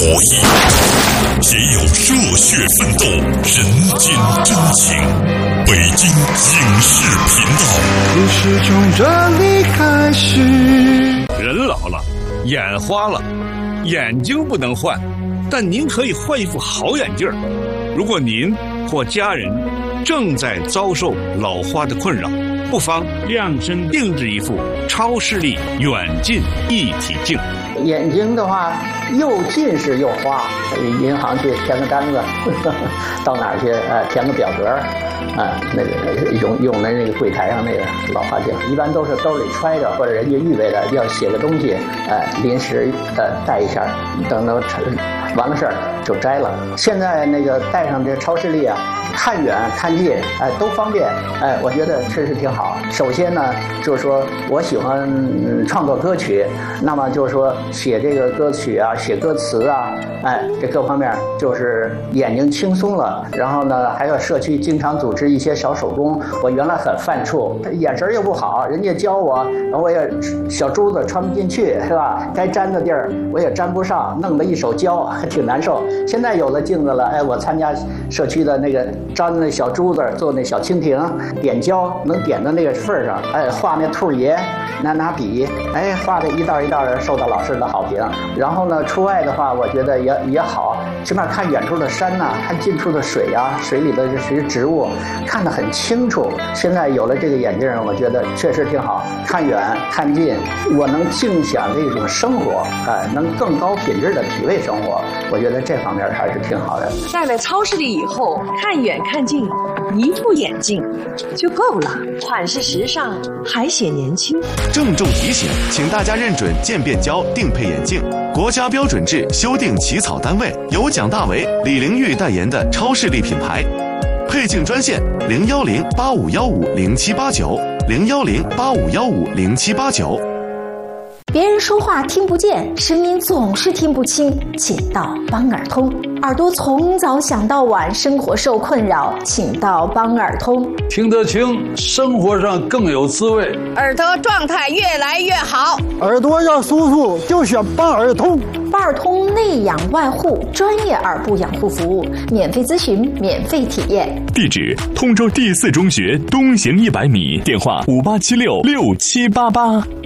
熠，也有热血奋斗、人间真情。北京影视频道， 故事从这里开始。 人老了，眼花了，眼睛不能换，但您可以换一副好眼镜。如果您或家人正在遭受老花的困扰，不妨量身定制一副超视力远近一体镜。 眼睛的话，又近视又花，银行去填个单子，到哪儿去填个表格，那个用的那个柜台上那个老花镜，一般都是兜里揣着，或者人家预备的要写个东西，临时带一下，等到完了事儿就摘了。现在那个带上这超视力啊，看远看近，都方便，我觉得确实挺好。首先呢，就是说我喜欢创作歌曲，那么就是说写这个歌曲啊，写歌词啊，这各方面就是眼睛轻松了。然后呢，还有社区经常组织一些小手工，我原来很犯怵，眼神又不好，人家教我，然后我也小珠子穿不进去，是吧？该粘的地儿我也粘不上，弄得一手胶，挺难受。现在有了镜子了，我参加社区的那个粘那小珠子，做那小蜻蜓，点胶能点到那个份儿上，画那兔爷，拿笔，画的一道一道的，受到老师的好评。然后呢，出外的话，我觉得也好，起码看远处的山呐，看近处的水啊，水里的这些植物，看得很清楚。现在有了这个眼镜，我觉得确实挺好，看远看近，我能尽享这种生活，能更高品质的体味生活。我觉得这方面还是挺好的。 戴了超视力以后，看远看近，一副眼镜就够了，款式时尚，还显年轻。 郑重提醒，请大家认准渐变胶定配眼镜，国家标准制修订起草单位由蒋大为、李玲玉代言的超视力品牌。配镜专线010-8515-0789，010-8515-0789。 别人说话听不见，声音总是听不清，请到帮耳通。耳朵从早想到晚，生活受困扰，请到帮耳通。 听得清，生活上更有滋味， 耳朵状态越来越好。 耳朵要舒服，就选帮耳通。 帮耳通内养外护，专业耳部养护服务，免费咨询，免费体验。 地址：通州第4中学东行100米，电话58766788。